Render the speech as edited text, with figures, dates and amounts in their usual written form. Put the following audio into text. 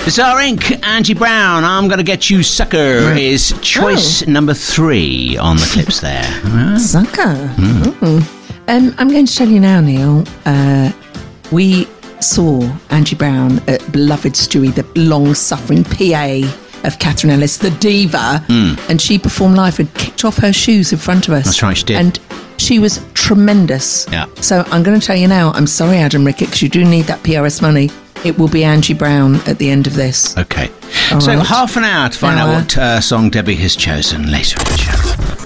Bizarre Inc., Angie Brown, I'm Gonna Get You Sucker is choice number 3 on the clips there. Sucker. I'm going to tell you now, Neil, we saw Angie Brown at beloved Stewie, the long-suffering PA of Catherine Ellis, the diva, and she performed live and kicked off her shoes in front of us. That's right, she did. And she was tremendous. Yeah. So I'm going to tell you now, I'm sorry, Adam Rickett, because you do need that PRS money. It will be Angie Brown at the end of this. Okay. All So right. half an hour to find out what song Debbie has chosen later on the show.